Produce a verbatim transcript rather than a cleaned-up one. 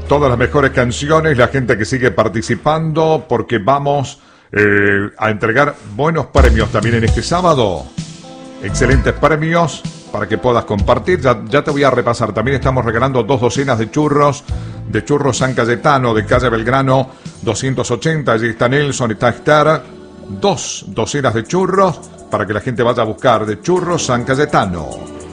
Todas las mejores canciones, la gente que sigue participando, porque vamos eh, a entregar buenos premios también en este sábado. Excelentes premios para que puedas compartir. Ya, ya te voy a repasar. También estamos regalando dos docenas de churros, de churros San Cayetano, de calle Belgrano doscientos ochenta. Allí está Nelson, está Esther. Dos docenas de churros para que la gente vaya a buscar de churros San Cayetano.